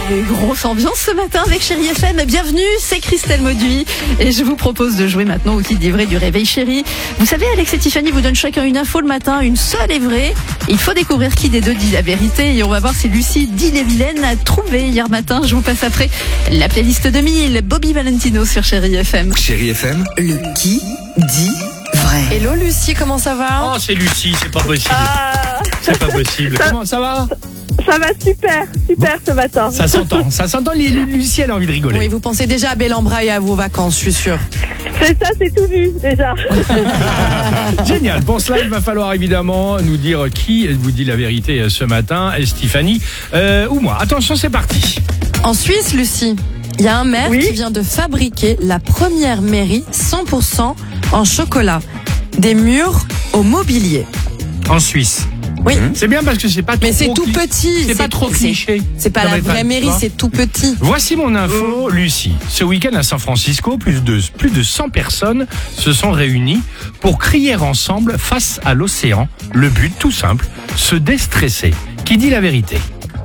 Et grosse ambiance ce matin avec Chérie FM. Bienvenue, c'est Christelle Mauduit et je vous propose de jouer maintenant au kit livré du Réveil Chérie. Vous savez, Alex et Tiffany vous donnent chacun une info le matin, une seule est vraie. Il faut découvrir qui des deux dit la vérité et on va voir si Lucie d'Ille-et-Vilaine a trouvé hier matin. Je vous passe après la playlist 2000, Bobby Valentino sur Chérie FM. Chérie FM, Le qui dit vrai. Hello Lucie, comment ça va? Oh, c'est Lucie, c'est pas possible. C'est pas possible. Comment ça va? Ça va super ce matin. Ça s'entend. Lucie, elle a envie de rigoler. Oui, vous pensez déjà à Bel-en-Bras et à vos vacances, je suis sûre. C'est ça, c'est tout vu déjà. Génial. Pour cela, il va falloir évidemment nous dire qui vous dit la vérité ce matin, Stéphanie ou moi. Attention, c'est parti. En Suisse, Lucie, il y a un maire Oui. qui vient de fabriquer la première mairie 100% en chocolat. Des murs au mobilier. En Suisse. Oui. C'est bien parce que c'est pas trop Mais c'est tout petit. C'est pas trop cliché. C'est pas la vraie mairie, c'est tout petit. Voici mon info, Lucie. Ce week-end à San Francisco, plus de 100 personnes se sont réunies pour crier ensemble face à l'océan. Le but, tout simple, se déstresser. Qui dit la vérité?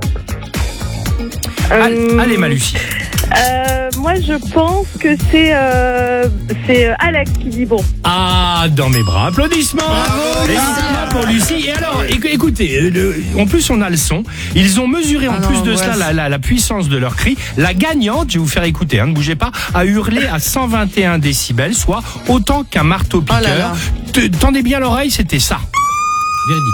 Allez, ma Lucie. Moi, je pense que c'est Alex qui dit bon. Ah, dans mes bras. Applaudissements. Évidemment pour Lucie. Et alors, écoutez, en plus on a le son. Ils ont mesuré en plus de cela la puissance de leur cri. La gagnante, je vais vous faire écouter, ne bougez pas, a hurlé à 121 décibels, soit autant qu'un marteau-piqueur. Oh là là. Tendez bien l'oreille, c'était ça. Véridique.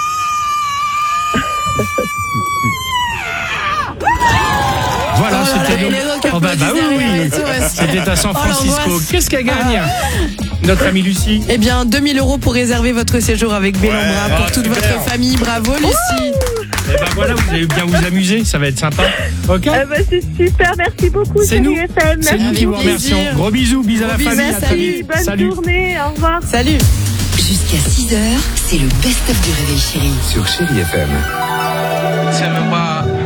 Voilà, c'était et donc. les autres Oh, bah oui, applaudissaient, ouais. c'était à San Oh, Francisco. l'angoisse. Qu'est-ce qu'elle gagne, notre amie Lucie? Eh bien, 2000 € pour réserver votre séjour avec Bel-en-Bras pour toute super. votre famille. Bravo Lucie. Eh ben voilà, vous allez bien vous amuser, ça va être sympa. Ok? C'est super, merci beaucoup C'est nous. Chérie FM. C'est nous Avec qui vous plaisir. remercions. Gros bisous, bisous à la Gros famille. bisous, À très salut, vite. Bonne Salut. journée, au revoir. Salut. Jusqu'à 6h, c'est le best-of du Réveil Chérie. sur Chérie FM. Tell me why